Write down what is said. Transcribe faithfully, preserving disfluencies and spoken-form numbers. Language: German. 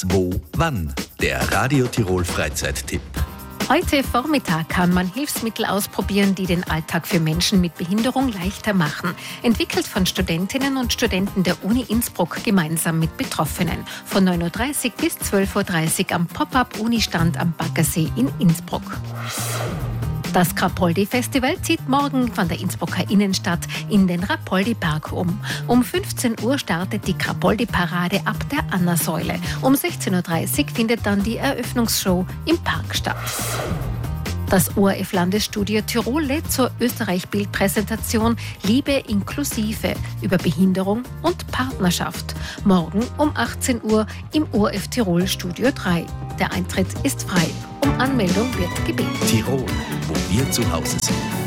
Wo, wann? Der Radio Tirol Freizeittipp. Heute Vormittag kann man Hilfsmittel ausprobieren, die den Alltag für Menschen mit Behinderung leichter machen. Entwickelt von Studentinnen und Studenten der Uni Innsbruck gemeinsam mit Betroffenen. Von neun Uhr dreißig bis zwölf Uhr dreißig am Pop-up-Uni-Stand am Baggersee in Innsbruck. Das Krapoldi-Festival zieht morgen von der Innsbrucker Innenstadt in den Rapoldi-Park um. Um fünfzehn Uhr startet die Krapoldi-Parade ab der Anna-Säule. Um sechzehn Uhr dreißig findet dann die Eröffnungsshow im Park statt. Das O R F-Landesstudio Tirol lädt zur Österreich-Bild-Präsentation Liebe inklusive über Behinderung und Partnerschaft. Morgen um achtzehn Uhr im O R F Tirol Studio drei. Der Eintritt ist frei. Um Anmeldung wird gebeten. Tirol, wo wir zu Hause sind.